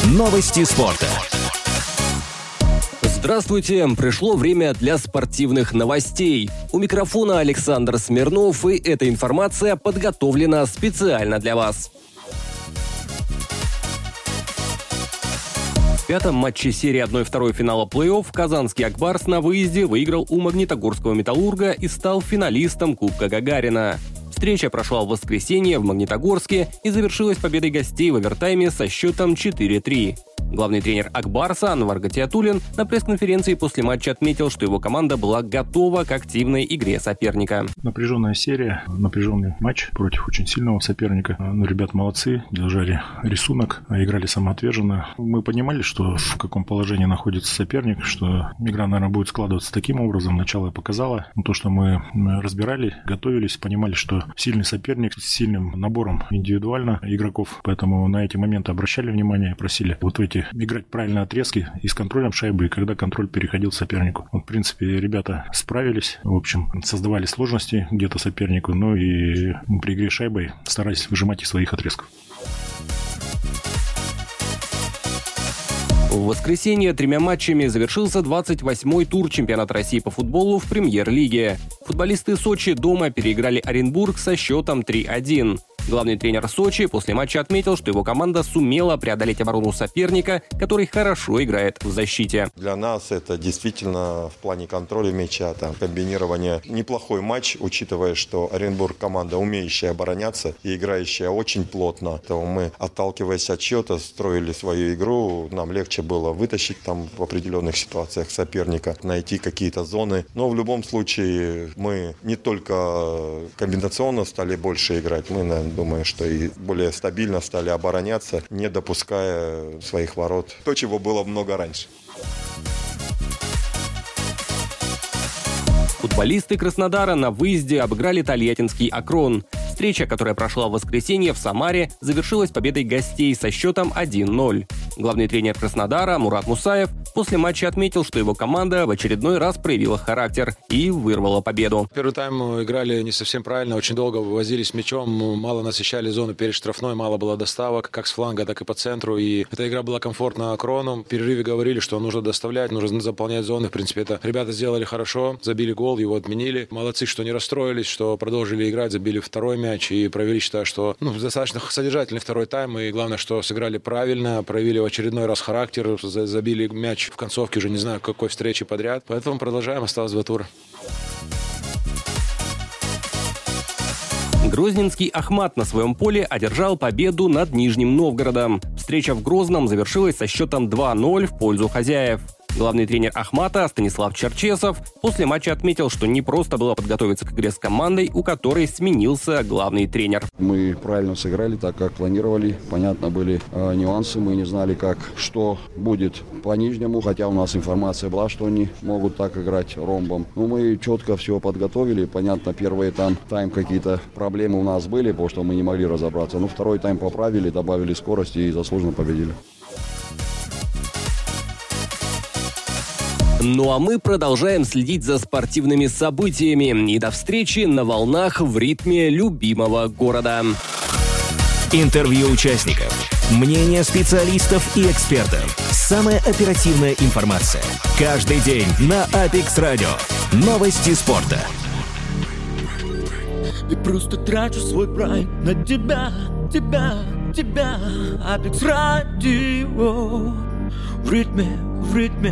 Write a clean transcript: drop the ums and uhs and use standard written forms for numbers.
Новости спорта. Здравствуйте! Пришло время для спортивных новостей. У микрофона Александр Смирнов, и эта информация подготовлена специально для вас. В пятом матче серии 1/2 финала плей-офф казанский «Ак-Барс» на выезде выиграл у Магнитогорского «Металлурга» и стал финалистом Кубка Гагарина. Встреча прошла в воскресенье в Магнитогорске и завершилась победой гостей в овертайме со счетом 4-3. Главный тренер «Ак-Барса» Анвар Гатиатуллин на пресс-конференции после матча отметил, что его команда была готова к активной игре соперника. Напряженная серия, напряженный матч против очень сильного соперника. Ребят молодцы, держали рисунок, играли самоотверженно. Мы понимали, что в каком положении находится соперник, что игра, наверное, будет складываться таким образом. Начало показало то, что мы разбирали, готовились, понимали, что сильный соперник с сильным набором индивидуально игроков. Поэтому на эти моменты обращали внимание и просили вот в эти играть правильные отрезки и с контролем шайбы, и когда контроль переходил сопернику. В принципе, ребята справились. В общем, создавали сложности где-то сопернику, но и при игре шайбой старались выжимать из своих отрезков. В воскресенье 3 матчами завершился 28-й тур чемпионата России по футболу в премьер-лиге. Футболисты Сочи дома переиграли Оренбург со счетом 3-1. Главный тренер Сочи после матча отметил, что его команда сумела преодолеть оборону соперника, который хорошо играет в защите. Для нас это действительно в плане контроля мяча, комбинирования неплохой матч, учитывая, что Оренбург команда, умеющая обороняться и играющая очень плотно. Поэтому мы, отталкиваясь от счета, строили свою игру. Нам легче было вытащить в определенных ситуациях соперника, найти какие-то зоны. Но в любом случае мы не только комбинационно стали больше играть, мы, думаю, что и более стабильно стали обороняться, не допуская своих ворот. То, чего было много раньше. Футболисты Краснодара на выезде обыграли тольяттинский «Акрон». Встреча, которая прошла в воскресенье в Самаре, завершилась победой гостей со счетом 1-0. Главный тренер Краснодара Мурат Мусаев после матча отметил, что его команда в очередной раз проявила характер и вырвала победу. Первый тайм играли не совсем правильно, очень долго возились с мячом, мало насыщали зону перед штрафной, мало было доставок, как с фланга, так и по центру. И эта игра была комфортна «Акрону». В перерыве говорили, что нужно доставлять, нужно заполнять зоны. В принципе, это ребята сделали хорошо, забили гол, его отменили. Молодцы, что не расстроились, что продолжили играть, забили второй мяч и провели, считаю, что достаточно содержательный второй тайм. И главное, что сыграли правильно, проявили в очередной раз характер, забили мяч в концовке, уже не знаю, какой встречи подряд. Поэтому продолжаем, осталось 2 тура. Грозненский «Ахмат» на своем поле одержал победу над Нижним Новгородом. Встреча в Грозном завершилась со счетом 2-0 в пользу хозяев. Главный тренер «Ахмата» Станислав Черчесов после матча отметил, что не просто было подготовиться к игре с командой, у которой сменился главный тренер. Мы правильно сыграли так, как планировали. Понятно, были нюансы, мы не знали, что будет по Нижнему, хотя у нас информация была, что они могут так играть ромбом. Но мы четко все подготовили. Понятно, первый тайм какие-то проблемы у нас были, потому что мы не могли разобраться. Но второй тайм поправили, добавили скорости и заслуженно победили. Ну а мы продолжаем следить за спортивными событиями. И до встречи на волнах в ритме любимого города. Интервью участников, мнения специалистов и экспертов. Самая оперативная информация. Каждый день на Апекс Радио. Новости спорта. Я просто трачу свой прайм на тебя. Апекс Радио. В ритме